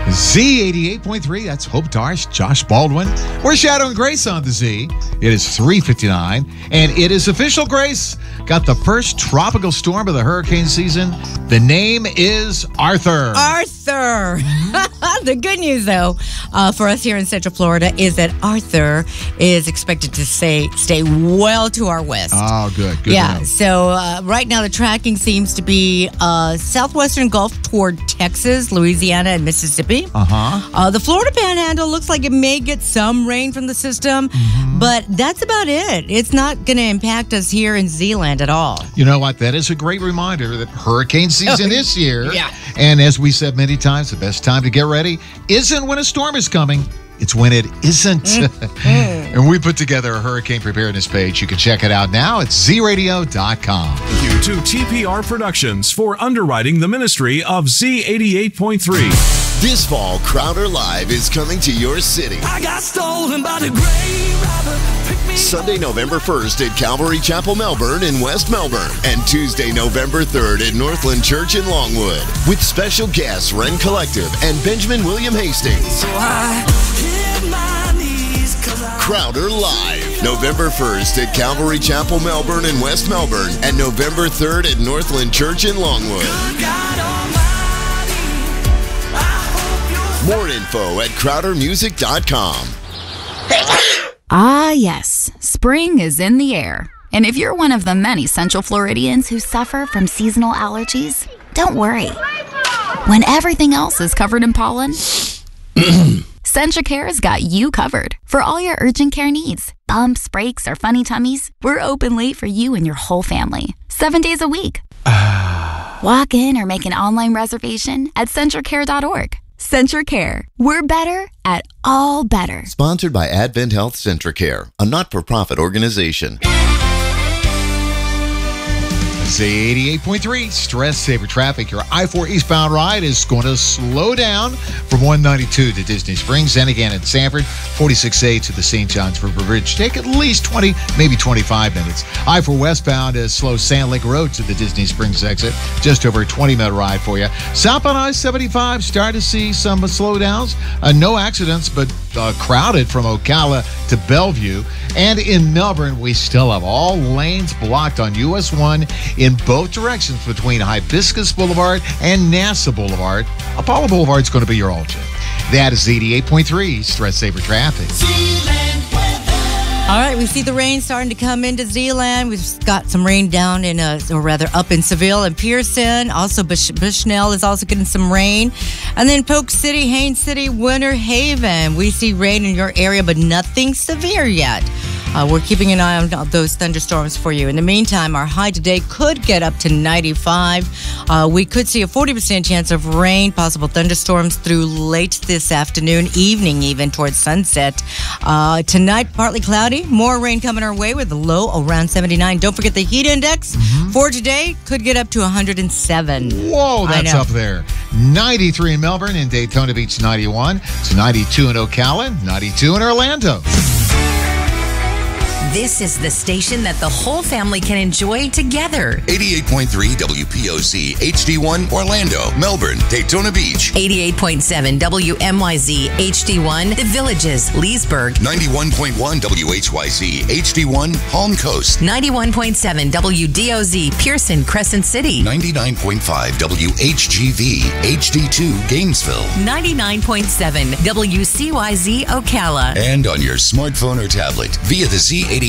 Z88.3, that's Hope Darsh, Josh Baldwin. We're Shadow and Grace on the Z. It is 3:59, and it is official, Grace. Got the first tropical storm of the hurricane season. The name is Arthur. Arthur. The good news, though, for us here in Central Florida is that Arthur is expected to stay well to our west. Oh, good. Yeah, so right now the tracking seems to be southwestern Gulf toward Texas, Louisiana, and Mississippi. The Florida Panhandle looks like it may get some rain from the system, but that's about it. It's not going to impact us here in Zeeland at all. You know what? That is a great reminder that hurricane season is here. Yeah. And as we said many times, the best time to get ready isn't when a storm is coming. It's when it isn't. And we put together a hurricane preparedness page. You can check it out now at zradio.com. Thank you to TPR Productions for underwriting the ministry of Z88.3. This fall, Crowder Live is coming to your city. I got stolen by the gray robber. Sunday, November 1st at Calvary Chapel, Melbourne in West Melbourne. And Tuesday, November 3rd at Northland Church in Longwood. With special guests Ren Collective and Benjamin William Hastings. So I hit my knees 'cause Crowder Live. November 1st at Calvary Chapel, Melbourne in West Melbourne. And November 3rd at Northland Church in Longwood. More info at crowdermusic.com. Ah, yes. Spring is in the air. And if you're one of the many Central Floridians who suffer from seasonal allergies, don't worry. When everything else is covered in pollen, Centricare has got you covered for all your urgent care needs. Bumps, breaks, or funny tummies, we're open late for you and your whole family, 7 days a week. Walk in or make an online reservation at centricare.org. Centricare. We're better at all better. Sponsored by Advent Health Centricare, a not-for-profit organization. Z88.3, stress saver traffic. Your I-4 eastbound ride is going to slow down from 192 to Disney Springs. And again at Sanford, 46A to the St. John's River Bridge. Take at least 20, maybe 25 minutes. I-4 westbound is slow Sand Lake Road to the Disney Springs exit. Just over a 20-minute ride for you. Southbound I-75, start to see some slowdowns. No accidents, but crowded from Ocala to Bellevue. And in Melbourne, we still have all lanes blocked on US 1 in both directions between Hibiscus Boulevard and NASA Boulevard. Apollo Boulevard is going to be your alternate. That is Z88.3 stress saver traffic. All right, we see the rain starting to come into Zeeland. We've got some rain down in, or rather up in Seville and Pearson. Also, Bushnell is also getting some rain. And then Polk City, Haines City, Winter Haven. We see rain in your area, but nothing severe yet. We're keeping an eye on those thunderstorms for you. In the meantime, our high today could get up to 95. We could see a 40% chance of rain, possible thunderstorms through late this afternoon, evening even towards sunset. Tonight, partly cloudy. More rain coming our way with a low around 79. Don't forget the heat index for today could get up to 107. Whoa, that's up there. 93 in Melbourne, in Daytona Beach, 91. It's 92 in Ocala, 92 in Orlando. This is the station that the whole family can enjoy together. 88.3 WPOC HD1 Orlando, Melbourne, Daytona Beach. 88.7 WMYZ HD1 The Villages, Leesburg. 91.1 WHYZ HD1 Palm Coast. 91.7 WDOZ Pearson, Crescent City. 99.5 WHGV HD2 Gainesville. 99.7 WCYZ Ocala. And on your smartphone or tablet via the Z88